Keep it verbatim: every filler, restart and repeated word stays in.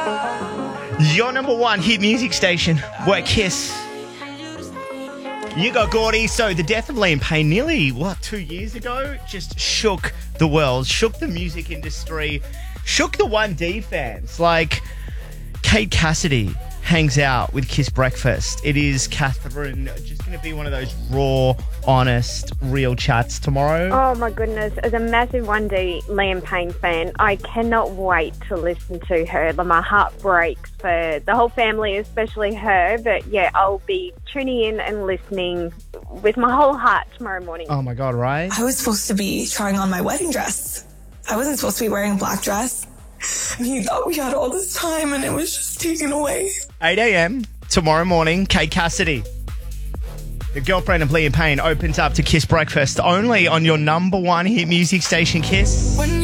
Your number one hit music station, Work Kiss. You got Gordy. So the death of Liam Payne nearly, what, two years ago? Just shook the world, shook the music industry, shook the one D fans. Like, Kate Cassidy hangs out with Kiss Breakfast. It is, Catherine, just going to be one of those raw, honest, real chats tomorrow. Oh my goodness, as a massive one D Liam Payne fan, I cannot wait to listen to her. Like, my heart breaks for the whole family, especially her. But yeah, I'll be tuning in and listening with my whole heart tomorrow morning. Oh my God, right? I was supposed to be trying on my wedding dress. I wasn't supposed to be wearing a black dress. And he thought we had all this time and it was just taken away. eight a.m. tomorrow morning, Kate Cassidy, the girlfriend of Liam Payne, opens up to Kiss Breakfast only on your number one hit music station, Kiss. When